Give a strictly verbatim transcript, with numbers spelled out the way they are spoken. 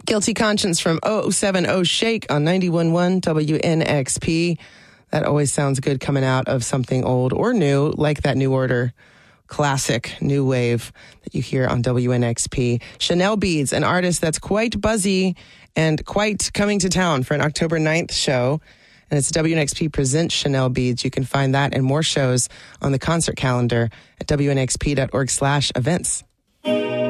Guilty Conscience from oh seven oh Shake on ninety-one point one W N X P. That always sounds good coming out of something old or new, like that New Order classic new wave that you hear on W N X P. Chanel Beads, an artist that's quite buzzy and quite coming to town for an October ninth show. And it's W N X P Presents Chanel Beads. You can find that and more shows on the concert calendar at W N X P dot org slash events.